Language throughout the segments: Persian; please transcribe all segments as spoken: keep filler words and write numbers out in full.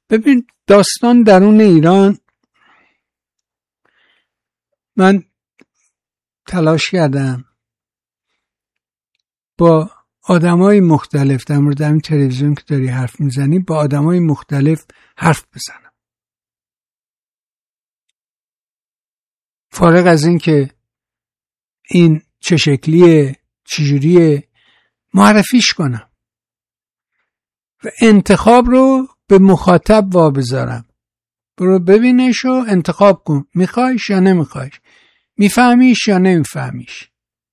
ببین داستان درون ایران، من تلاش کردم با آدمای مختلف در مورد همین تلویزیون که داری حرف میزنی با آدمای مختلف حرف بزنم، فارغ از این که این چه شکلیه چجوریه معرفیش کنم و انتخاب رو به مخاطب وابذارم. برو ببینش و انتخاب کن، میخوایش یا نمیخوایش، میفهمیش یا نمیفهمیش.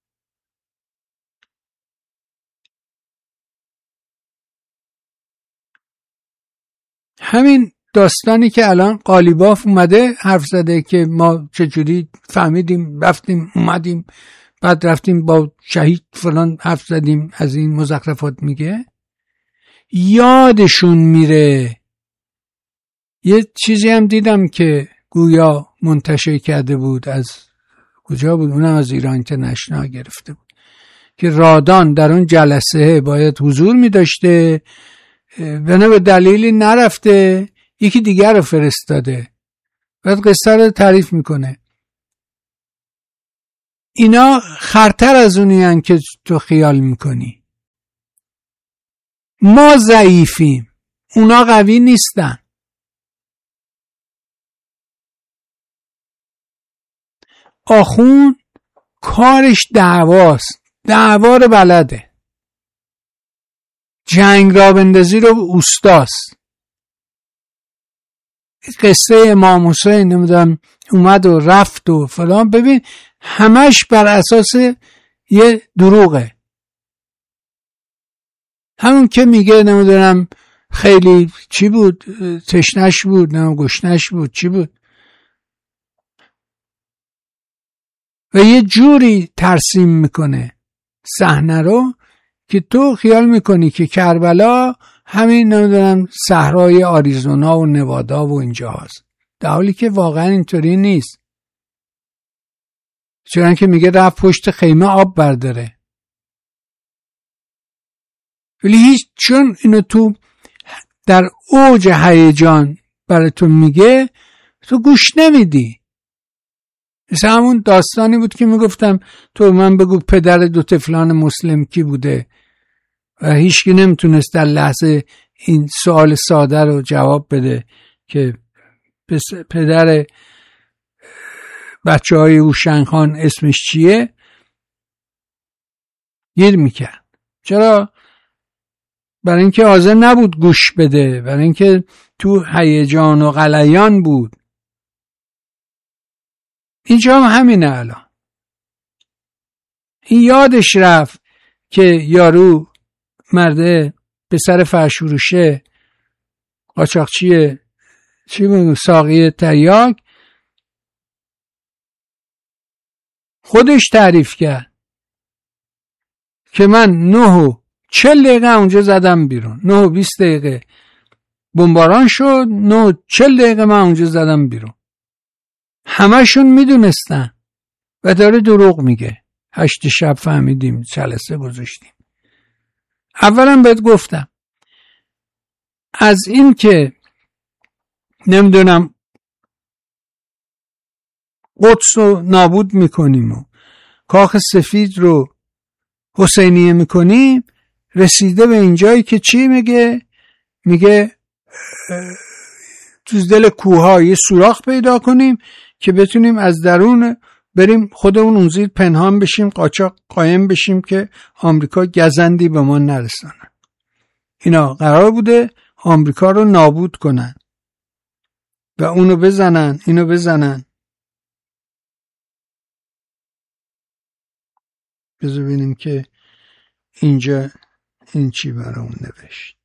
همین داستانی که الان قالیباف اومده حرف زده که ما چجوری فهمیدیم رفتیم اومدیم بعد رفتیم با شهید فلان حرف زدیم، از این مزخرفات میگه، یادشون میره. یه چیزی هم دیدم که گویا منتشر کرده بود، از کجا بود؟ اونم از ایران اینترنشنال گرفته بود که رادان در اون جلسه باید حضور میداشته، بنا به دلیلی نرفته، یکی دیگر رو فرستاده، بعد قصه رو تعریف میکنه. اینا خرتر از اونی هن که تو خیال میکنی. ما ضعیفیم، اونا قوی نیستن. آخون کارش دعواست، دعوا رو بلده، جنگ را بندازی رو اوستاست. قصه امام حسین نمیدونم اومد و رفت و فلان، ببین همش بر اساس یه دروغه. همون که میگه نمیدونم خیلی چی بود، تشنش بود، نمیدونم گشنش بود، چی بود، و یه جوری ترسیم میکنه صحنه رو که تو خیال میکنی که کربلا همین نمیدونم صحرای آریزونا و نوادا و اینجا هست، در حالی که واقعا اینطوری نیست. چون که میگه رفت پشت خیمه آب برداره، ولی هیچ، چون اینو تو در اوج هیجان برای تو میگه تو گوش نمیدی. مثل همون داستانی بود که میگفتم تو من بگو پدر دو طفلان مسلم کی بوده و هیچکی نمیتونست در لحظه این سوال ساده رو جواب بده که پدر بچه های هوشنگ خان اسمش چیه. گیر میکرد. چرا؟ برای اینکه حاضر نبود گوش بده، برای اینکه تو هیجان و غلیان بود. اینجا هم همینه. الان این یادش رفت که یارو مرده پسر فرشوروشه قاچاقچیه چی میگو ساقی تریاک خودش تعریف کرد که من نه و چل دقیقه اونجا زدم بیرون، نه و بیست دقیقه بمباران شد، نه و چل دقیقه من اونجا زدم بیرون. همشون میدونستن و داره دروغ میگه. هشت شب فهمیدیم، جلسه گذاشتیم. اولا بهت گفتم از این که نمیدونم قدس رو نابود میکنیم و کاخ سفید رو حسینیه میکنیم، رسیده به اینجایی که چی میگه؟ میگه تو دل کوه‌ها یه سوراخ پیدا کنیم که بتونیم از درون بریم خودمون اون زیر پنهان بشیم، قاچاق قایم بشیم که آمریکا گزندی به ما نرسانه. اینا قرار بوده آمریکا رو نابود کنن و اونو بزنن اینو بزنن. بذار ببینیم که اینجا این چی برامون نوشت.